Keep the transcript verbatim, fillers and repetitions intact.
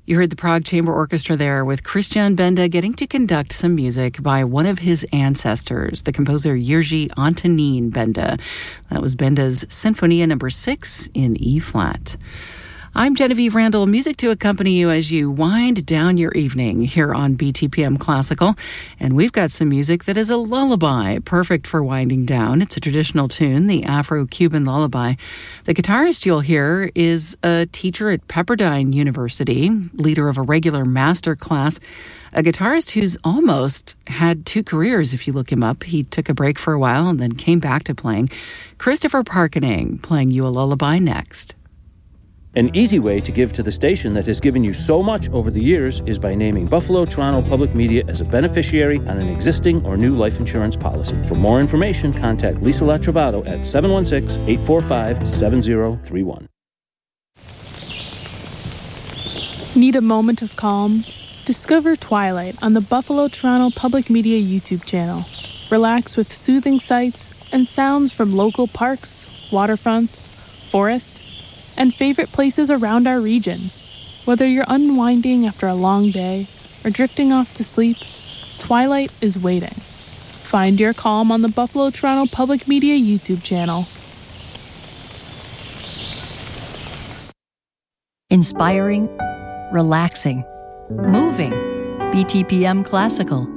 You heard the Prague Chamber Orchestra there with Christian Benda getting to conduct some music by one of his ancestors, the composer Jiří Antonín Benda. That was Benda's Sinfonia number six in E-flat. I'm Genevieve Randall, music to accompany you as you wind down your evening here on B T P M Classical. And we've got some music that is a lullaby, perfect for winding down. It's a traditional tune, the Afro-Cuban lullaby. The guitarist you'll hear is a teacher at Pepperdine University, leader of a regular master class, a guitarist who's almost had two careers if you look him up. He took a break for a while and then came back to playing. Christopher Parkening playing you a lullaby next. An easy way to give to the station that has given you so much over the years is by naming Buffalo Toronto Public Media as a beneficiary on an existing or new life insurance policy. For more information, contact Lisa Latrovato at seven one six, eight four five, seven zero three one. Need a moment of calm? Discover Twilight on the Buffalo Toronto Public Media YouTube channel. Relax with soothing sights and sounds from local parks, waterfronts, forests, and favorite places around our region. Whether you're unwinding after a long day or drifting off to sleep, Twilight is waiting. Find your calm on the Buffalo Toronto Public Media YouTube channel. Inspiring, relaxing, moving. B T P M Classical.